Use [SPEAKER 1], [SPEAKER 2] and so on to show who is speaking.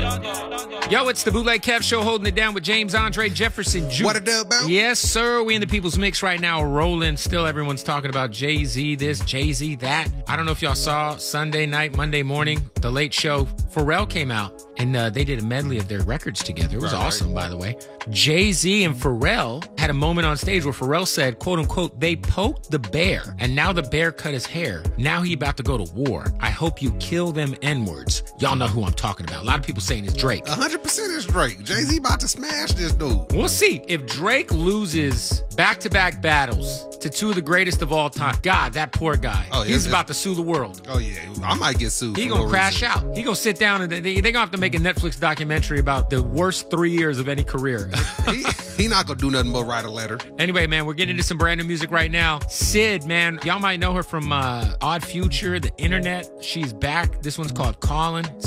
[SPEAKER 1] Yo, it's the Bootleg Kev Show, holding it down with James Andre Jefferson Jr.
[SPEAKER 2] What a dub, bro?
[SPEAKER 1] Yes, sir. We in the People's Mix right now, rolling. Still, everyone's talking about Jay-Z this, Jay-Z that. I don't know if y'all saw Sunday night, Monday morning, The Late Show. Pharrell came out, and they did a medley of their records together. It was awesome, by the way. Jay-Z and Pharrell had a moment on stage where Pharrell said, quote unquote, they poked the bear, and now the bear cut his hair. Now he about to go to war. I hope you kill them N-words. Y'all know who I'm talking about. A lot of people saying it's Drake.
[SPEAKER 2] 100% is Drake. Jay-Z about to smash this dude.
[SPEAKER 1] We'll see. If Drake loses back-to-back battles to two of the greatest of all time, God, that poor guy.
[SPEAKER 2] Oh, yeah,
[SPEAKER 1] he's about to sue the world.
[SPEAKER 2] Oh, yeah. I might get sued.
[SPEAKER 1] He gonna crash out. He gonna sit down and they gonna have to make a Netflix documentary about the worst 3 years of any career.
[SPEAKER 2] he not gonna do nothing but write a letter.
[SPEAKER 1] Anyway, man, we're getting into some brand new music right now. Sid, man, y'all might know her from Odd Future, The Internet. She's back. This one's called Callin'.